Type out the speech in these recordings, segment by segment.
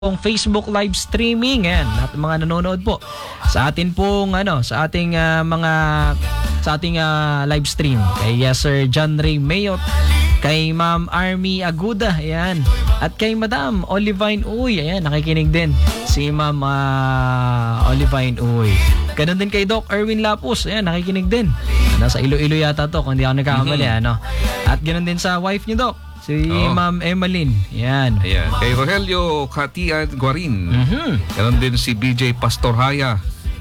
pong Facebook live streaming. Ayan, lahat ng mga nanonood po sa atin pong sa ating live stream. Kay Sir John Ray Mayot, kay Ma'am Army Aguda, ayan. At kay Madam Olivine Uy, ayan, nakikinig din si Ma'am Olivine Uy. Ganun din kay Doc Erwin Lapus, ayan, nakikinig din. Nasa Iloilo yata to, kung hindi ako nagkakamali, At ganun din sa wife niyo, Doc, si Ma'am Emmeline. Yan. Ayan. Kay Rogelio Katian Guarin. Ganon din si BJ Pastorhaya.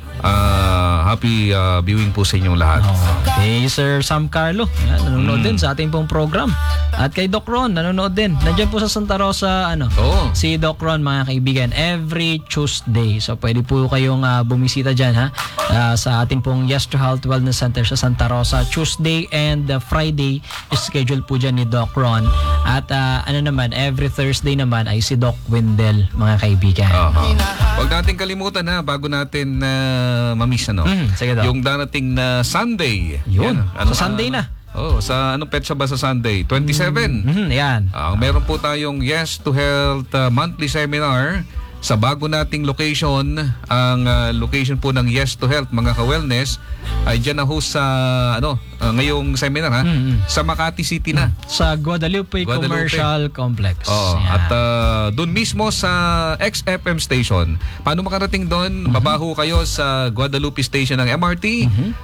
Happy viewing po sa inyong lahat. Kay Sir Sam Carlo, yan, nanonood din sa ating pong program. At kay Doc Ron, nanonood din. Nandiyan po sa Santa Rosa, si Doc Ron, mga kaibigan, every Tuesday. So, pwede po kayong bumisita dyan, sa ating pong Yes to Health Wellness Center sa Santa Rosa. Tuesday and Friday, schedule po dyan ni Doc Ron. At every Thursday naman ay si Doc Wendell, mga kaibigan. Huwag natin kalimutan, bago natin mamiss, sige, Doc. yung darating na Sunday. Yun, sa Sunday na. Sa anong petsa ba sa Sunday? 27. Yan. Meron po tayong Yes to Health monthly seminar sa bago nating location. Ang location po ng Yes to Health, mga ka-wellness, ay dyan na host sa ngayong seminar, sa Makati City na. Sa Guadalupe Commercial Complex. At doon mismo sa XFM station. Paano makarating doon? Babaho kayo sa Guadalupe station ng MRT.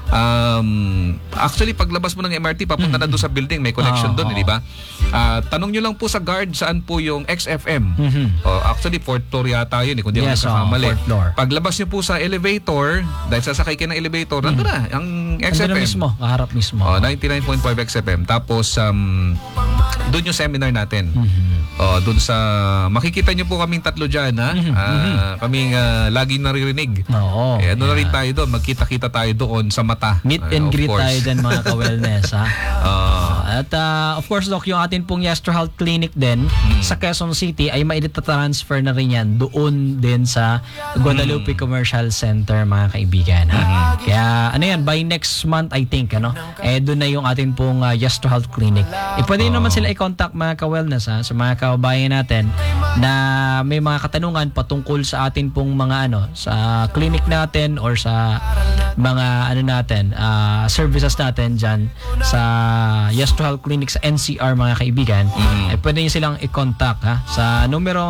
Actually, paglabas mo ng MRT, papunta na doon sa building. May connection doon, di ba? Tanong nyo lang po sa guard saan po yung XFM. Actually, fourth floor yata yun, kung di ako nagkakamali. Paglabas nyo po sa elevator, dahil sasakay kayo ng elevator, nandun na ang XFM. Nandun mismo, kaharap mismo. 99.5 XFM. Tapos, doon yung seminar natin. Doon sa, makikita nyo po kaming tatlo dyan, kaming laging naririnig. Ano na rin tayo doon, magkita-kita tayo doon sa mata. Meet and greet tayo dyan, mga ka-wellness. At of course, Doc, yung atin pong Yes to Health Clinic din sa Quezon City ay maidita-transfer na rin yan doon din sa Guadalupe Commercial Center, mga kaibigan. Kaya by next month, I think, doon na yung atin pong Yes to Health Clinic. Pwede naman sila i-contact, mga ka-wellness, sa mga kababayan natin na may mga katanungan patungkol sa atin pong mga sa clinic natin or sa mga services natin dyan sa Yes to Health Clinic sa NCR, mga kaibigan. Pwede nyo silang i-contact sa numero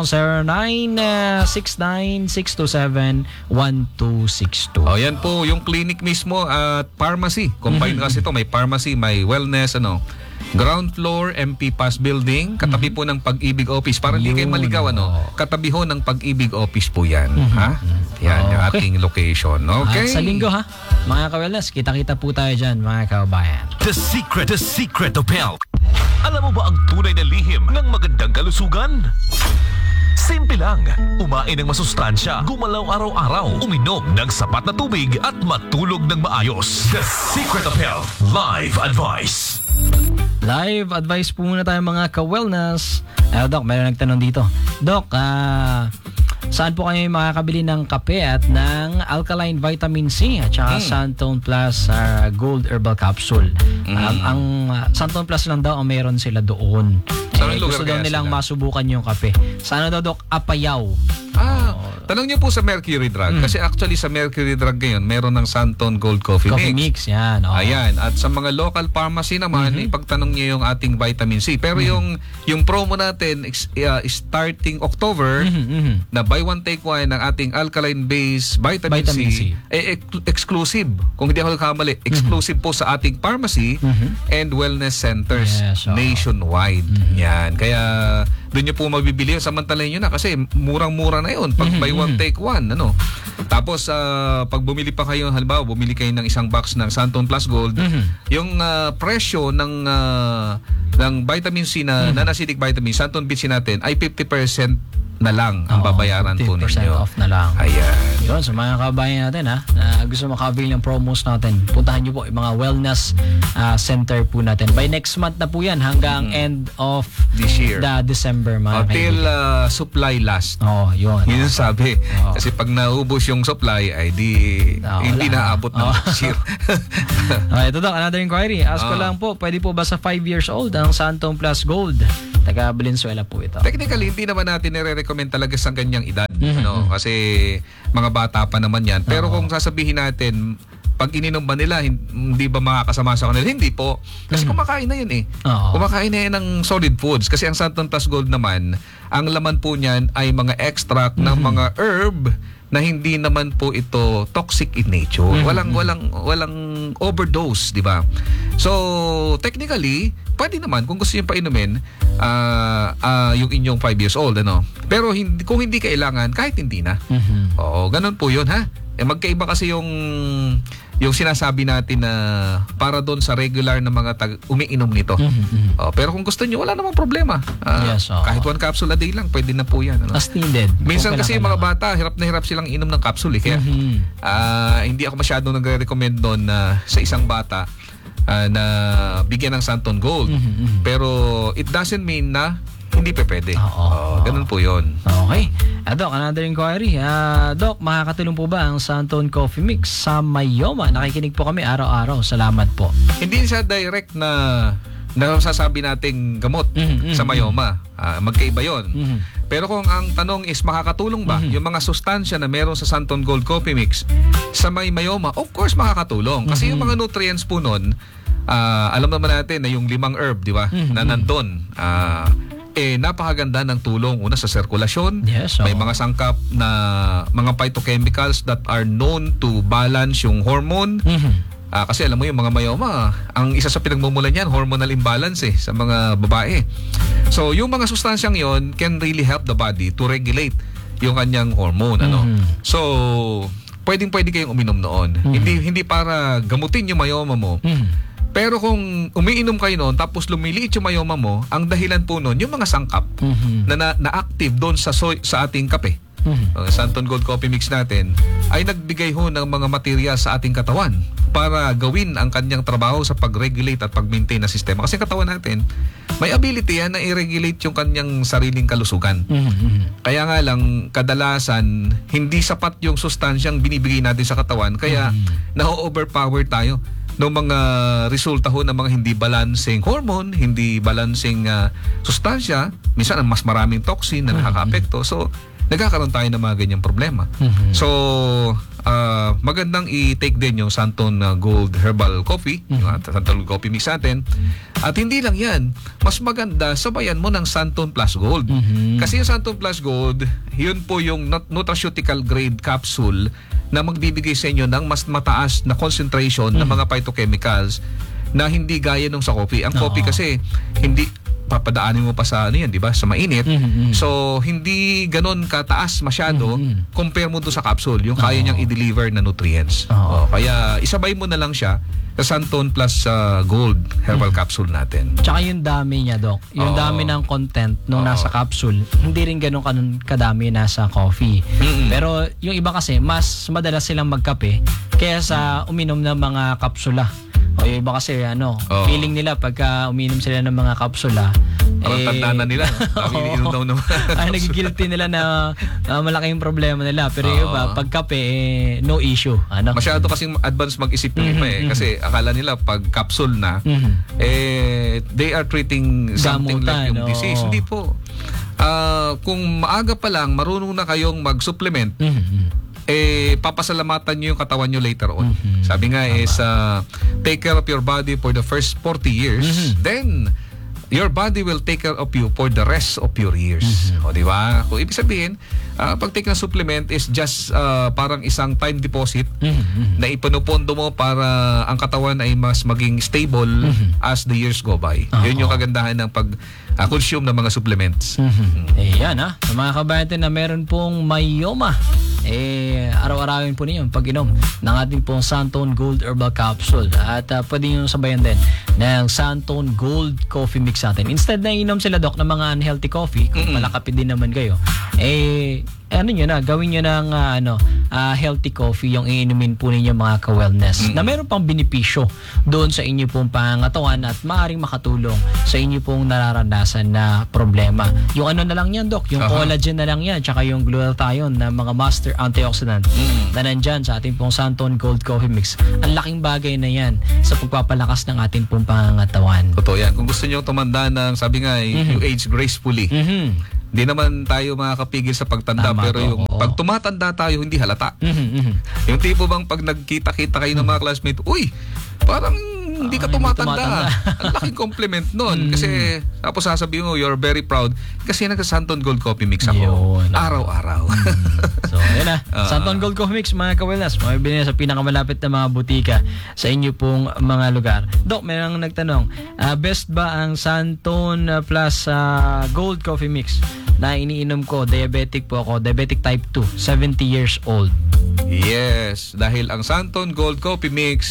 0969-627-1262. Yan po yung clinic mismo at pharmacy. Combine kasi ito, may pharmacy, may wellness, ground floor, MP Pass Building, katabi po ng Pag-ibig Office. Para hindi kayo maligaw, katabi ho ng Pag-ibig Office po yan. Yan, yung ating location. Okay? Sa linggo, mga ka-wellness, kita-kita po tayo dyan, mga kababayan. The secret of health. Alam mo ba ang tunay na lihim ng magandang kalusugan? Simple lang. Umain ng masustansya, gumalaw araw-araw, uminom ng sapat na tubig at matulog ng maayos. The Secret of Health Live Advice. Live advice po muna tayo, mga ka-wellness. Doc, meron nagtanong dito. Doc, saan po kayo makakabili ng kape at ng alkaline vitamin C at saka Santone Plus Gold Herbal Capsule? Ang Santone Plus lang daw ang meron sila doon. Gusto daw nilang masubukan yung kape. Sana daw, Doc, Apayao. Tanong niyo po sa Mercury Drug. Kasi actually sa Mercury Drug ngayon, meron ng Santone Gold Coffee Mix. Yan. Ayan. At sa mga local pharmacy naman, ipagtanong niyo yung ating vitamin C. Pero yung promo natin, starting October, na buy one take one ng ating alkaline-based vitamin C, exclusive. Kung hindi ako nagkamali, exclusive po sa ating pharmacy and wellness centers nationwide. Yan. Kaya doon nyo po mabibili. Samantalahin nyo na kasi murang-mura na yun. Pag buy one, take one. Tapos, pag bumili pa kayo, halimbawa, bumili kayo ng isang box ng Santone Plus Gold, yung presyo ng vitamin C na non-acidic vitamin, Santone BC natin, ay 50% na lang ang babayaran po ninyo. 50% off na lang. Ayan. Yun, sa mga kabayan natin na gusto makabil ng promos natin, puntahan nyo po yung mga wellness center po natin. By next month na po yan hanggang end of this year. December, mga Until supply last. Yun. Yun yung sabi. Kasi pag naubos yung supply, ay hindi naabot ng year. Ito, Doc, another inquiry. Ask ko lang po, pwede po ba sa 5 years old ang Santone Plus Gold? Taga Valenzuela po ito. Technically, hindi naman natin nire-recommend i-recommend talaga sa ganyang edad. Ano? Kasi mga bata pa naman yan. Pero kung sasabihin natin, pag ininom ba nila, hindi ba makakasama sa kanila? Hindi po. Kasi kumakain na yun eh. Kumakain na yan ng solid foods. Kasi ang Santon Plus Gold naman, ang laman po niyan ay mga extract ng mga herb na hindi naman po ito toxic in nature. Walang overdose, di ba? So, technically, pwede naman kung gusto niyo painumin yung inyong 5 years old, ano. Pero kung hindi kailangan, kahit hindi na. Oo, ganun po 'yun, ha. Magkaiba kasi yung sinasabi natin na para doon sa regular na mga umiinom nito. Pero kung gusto niyo, wala namang problema. Kahit 1 capsule a day lang, pwede na po yan. Ano? As needed. Minsan kasi yung mga bata, hirap na hirap silang inom ng capsule. Kaya hindi ako masyadong nagre-recommend doon sa isang bata na bigyan ng Santon Gold. Pero it doesn't mean na hindi pa pwede. Ganun po yun. Okay. Doc, another inquiry. Doc, makakatulong po ba ang Santon Coffee Mix sa myoma? Nakikinig po kami araw-araw. Salamat po. Hindi siya direct na sasabi nating gamot sa myoma. Magkaiba yun. Pero kung ang tanong is makakatulong ba yung mga sustansya na meron sa Santon Gold Coffee Mix sa may myoma, of course makakatulong. Kasi yung mga nutrients po nun, alam naman natin na yung 5 herb, di ba, na nandun, napakaganda ng tulong una sa sirkulasyon. May mga sangkap na mga phytochemicals that are known to balance yung hormone. Kasi alam mo yung mga myoma, ang isa sa pinagmumulan niyan, hormonal imbalance sa mga babae. So yung mga sustansyang yon can really help the body to regulate yung kanyang hormone. So pwedeng-pwede kayong uminom noon. Hindi para gamutin yung myoma mo. Pero kung umiinom kayo noon tapos lumiliit yung myoma mo, ang dahilan po noon yung mga sangkap na active doon sa ating kape. Ang Santon Gold Coffee Mix natin ay nagbigay ho ng mga material sa ating katawan para gawin ang kanyang trabaho sa pag-regulate at pag-maintain na sistema. Kasi katawan natin, may ability yan na i-regulate yung kanyang sariling kalusugan. Kaya nga lang, kadalasan, hindi sapat yung sustansyang binibigay natin sa katawan, kaya na-overpower tayo ng mga resulta ho ng mga hindi balancing hormone, hindi balancing sustansya, minsan ang mas maraming toxin na nakaka-apekto. So, nagkakaroon tayo ng mga ganyang problema. So, magandang i-take din yung Santon Gold Herbal Coffee, yung Santon Gold Coffee Mix natin. At hindi lang yan, mas maganda, sabayan mo ng Santon Plus Gold. Kasi yung Santon Plus Gold, yun po yung nutraceutical grade capsule na magbibigay sa inyo ng mas mataas na concentration ng mga phytochemicals na hindi gaya nung sa coffee. Ang coffee kasi hindi papadaanin mo pa sa ano yan, di ba? Sa mainit. So hindi ganoon kataas masyado compare mo doon sa capsule, yung kaya niyang i-deliver na nutrients. Kaya isabay mo na lang siya sa Santon Plus Gold Herbal Capsule natin. Tsaka yung dami niya, Doc. Yung dami ng content nung nasa capsule, hindi rin ganun kadami nasa coffee. Pero yung iba kasi, mas madalas silang magkape kaya sa uminom ng mga kapsula. O yung iba kasi feeling nila pagka uminom sila ng mga kapsula, parang tanda na nila. Iniinom daw naman. Ay, nagigilty nila na malaking problema nila. Pero yung iba, pagkape, no issue. Masyado kasing advance mag-isip yung iba Kasi akala nila pag capsule na, they are treating something like yung disease. Hindi po. Kung maaga pa lang, marunong na kayong mag-supplement, papasalamatan nyo yung katawan nyo later on. Sabi nga is, take care of your body for the first 40 years, then your body will take care of you for the rest of your years. O, di ba? Kung ibig sabihin, pag-take ng supplement is just parang isang time deposit na ipinupondo mo para ang katawan ay mas maging stable as the years go by. Yun yung kagandahan ng pag-consume ng mga supplements. Ayan mga kabayan na meron pong myoma, araw-arawin po ninyo pag-inom ng ating pong Santon Gold Herbal Capsule. At pwede nyo sabayan din ng Santon Gold Coffee Mix natin. Instead na inom sila, Doc, ng mga unhealthy coffee, kung malakapit din naman kayo, gawin nyo ng healthy coffee yung iinumin po ninyo mga ka-wellness na meron pang benepisyo doon sa inyo pong pangatawan at maaaring makatulong sa inyo pong nararanasan na problema. Yung na lang yan, Doc, yung collagen na lang yan, tsaka yung glutathione na mga master antioxidant na nandyan sa ating pong Santon Gold Coffee Mix. Ang laking bagay na yan sa pagpapalakas ng ating pong pangatawan. Totoo yan. Kung gusto nyo tumanda ng, sabi nga, you age gracefully, Hindi naman tayo makakapigil sa pagtanda. Tama pero to, yung oo. pag tumatanda tayo, hindi halata. Yung tipo bang pag nagkita-kita kayo ng mga classmates, uy, parang hindi ka hindi tumatanda. Ang laking compliment nun. Kasi tapos sasabihin mo, you're very proud. Kasi nagsa-Santon Gold Coffee Mix ako. Yun. Araw-araw. So, ayan na. Santon Gold Coffee Mix, mga ka-wellness. Mabibili na sa pinakamalapit na mga butika sa inyo pong mga lugar. Dok, mayroong nagtanong, best ba ang Santon plus Gold Coffee Mix na iniinom ko? Diabetic po ako. Diabetic type 2. 70 years old. Yes, dahil ang Santon Gold Coffee Mix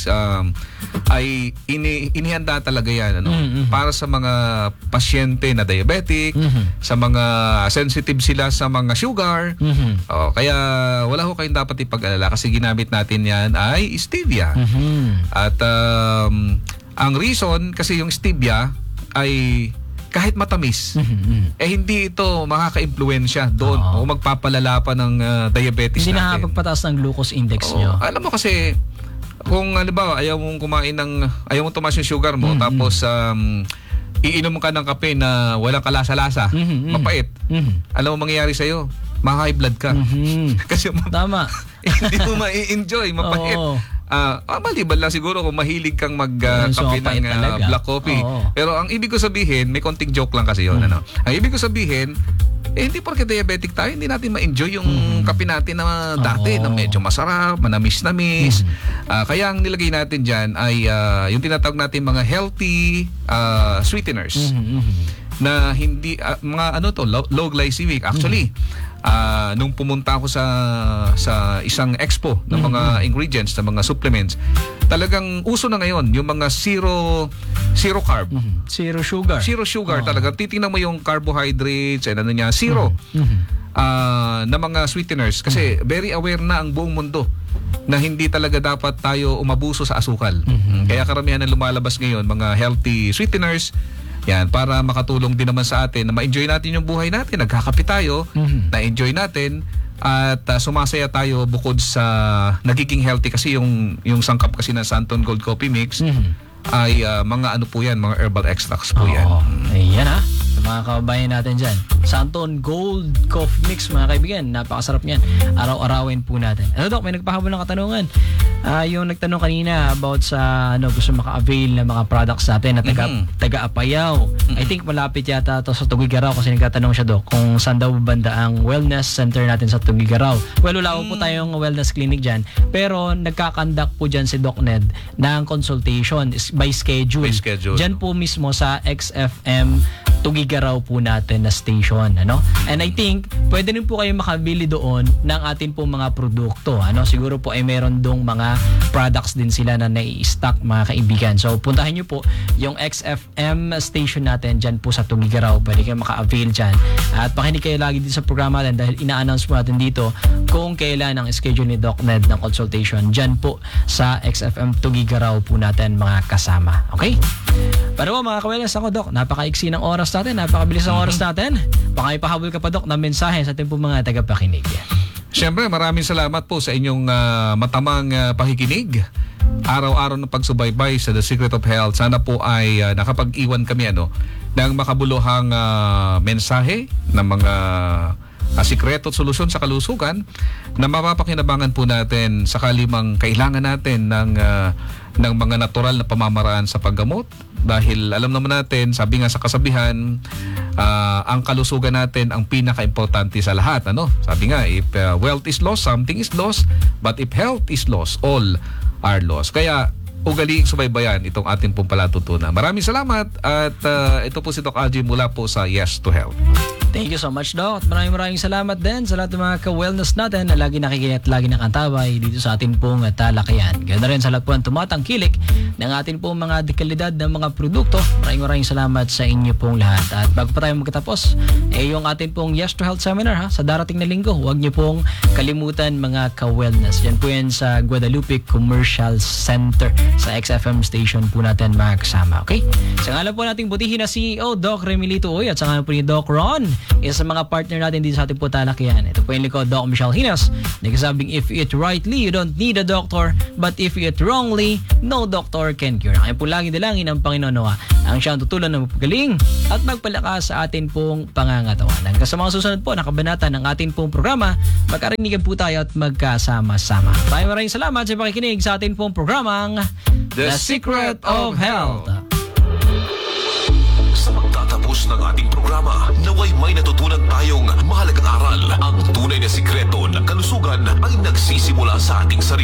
ay inihanda talaga yan para sa mga pasyente na diabetic, sa mga sensitive sila sa mga sugar. Kaya wala ho kayong dapat ipag-alala kasi ginamit natin yan ay stevia. At ang reason kasi yung stevia ay kahit matamis, hindi ito makaka-impluwensya doon o magpapalala pa ng diabetes Hindi natin. na nakapagpataas ng glucose index nyo. Alam mo kasi, kung halimbawa ayaw mong ayaw mong tumaas yung sugar mo, tapos iinom ka ng kape na walang kalasa-lasa, mapait, alam mo mangyayari sa'yo? Ma-high blood ka. Kasi Tama. hindi mo ma-enjoy, mapait. Maliban lang siguro kung mahilig kang magkape ng black coffee. Pero ang ibig ko sabihin, may konting joke lang kasi yun. Ang ibig ko sabihin, hindi porke diabetic tayo, hindi natin ma-enjoy yung kape natin na dati, na medyo masarap, manamis-namis. Kaya ang nilagay natin dyan ay yung tinatawag natin mga healthy sweeteners. Na hindi, mga low glycemic. Actually, nung pumunta ako sa isang expo ng mga ingredients, ng mga supplements, talagang uso na ngayon yung mga zero carb. Zero sugar. Zero sugar talaga. Titingnan mo yung carbohydrates and zero na mga sweeteners. Kasi very aware na ang buong mundo na hindi talaga dapat tayo umabuso sa asukal. Kaya karamihan ng lumalabas ngayon, mga healthy sweeteners, yan, para makatulong din naman sa atin na ma-enjoy natin yung buhay natin. Nagkakape tayo, na-enjoy natin, at sumasaya tayo bukod sa nagiging healthy kasi yung sangkap kasi ng Santon Gold Coffee Mix ay mga po yan, mga herbal extracts po yan. Ayan sa mga kababayan natin dyan. Santon Gold Coffee Mix, mga kaibigan, napakasarap niyan. Araw-arawin po natin. Dok, may nagpahabol ng katanungan. Yung nagtanong kanina about sa gusto maka-avail ng mga products natin na taga-Apayao. I think malapit yata to sa Tugigaraw kasi nagtatanong siya, Dok, kung saan daw banda ang wellness center natin sa Tugigaraw. Well, wala po tayong wellness clinic dyan, pero nagkakandak po dyan si Doc Ned ng consultation by schedule. Dyan po mismo sa XFM Tugigaraw po natin na station, And I think pwede rin po kayo makabili doon ng atin po mga produkto, Siguro po ay meron dong mga products din sila na nai-stock, mga kaibigan. So puntahan niyo po yung XFM station natin dyan po sa Tugigaraw. Pwede kayo maka-avail dyan. At pakinig kayo lagi din sa programa natin dahil ina-announce po natin dito kung kailan ang schedule ni Doc Ned ng consultation dyan po sa XFM Tugigaraw po natin, mga kasama. Okay? Pero mga kawelas, ako, Doc, napaka-iksi ng oras natin, napakabilis ng oras natin. Baka ipahabol ka pa, Doc, na mensahe sa ating po mga tagapakinig. Siyempre, maraming salamat po sa inyong matamang pakikinig. Araw-araw ng pagsubaybay sa The Secret of Health. Sana po ay nakapag-iwan kami ng makabuluhang mensahe ng mga sikreto at solusyon sa kalusugan na mapapakinabangan po natin sakali mang kailangan natin ng mga natural na pamamaraan sa paggamot. Dahil alam naman natin, sabi nga sa kasabihan, ang kalusugan natin ang pinaka-importante sa lahat. Sabi nga, if wealth is lost, something is lost. But if health is lost, all are lost. Kaya ugaliing subaybayan itong ating pong palatutunan. Maraming salamat at ito po si Doc Algie mula po sa Yes to Health. Thank you so much, Doc. Maraming salamat din sa lahat ng mga ka-wellness natin na lagi nakikinig at lagi nakantaway dito sa atin pong talakayan. Ganda rin sa lahat po ang tumatangkilik ng atin pong mga dekalidad ng mga produkto. Maraming salamat sa inyo pong lahat. At bago pa tayo magkatapos, yung atin pong Yes to Health seminar sa darating na linggo. Huwag niyo pong kalimutan, mga ka-wellness. Yan po yan sa Guadalupe Commercial Center sa XFM station po natin, mga kasama. Okay? Sa ngalan po nating butihin na CEO, Doc Remilito Uy, at sa ngalan po ni Doc Ron isa sa mga partner natin dito sa ating Putalakihan. Ito po yung likod, Doc Michelle Hinas. Nagsasabing, if you eat rightly, you don't need a doctor. But if you eat wrongly, no doctor can cure. Kaya po lagi dalangin ang Panginoon Noah ang siyang tutulan ng magpagaling at magpalakas sa atin pong pangangatawan. Hanggang sa mga susunod po na kabanata ng atin pong programa, magkarinigan po tayo at magkasama-sama. Maraming salamat sa pakikinig sa atin pong programang The Secret of Health. Sa magtatapos ng ating programa, naway may natutunan tayong mahalagang aral. Ang tunay na sikreto ng kalusugan ay nagsisimula sa ating sarili.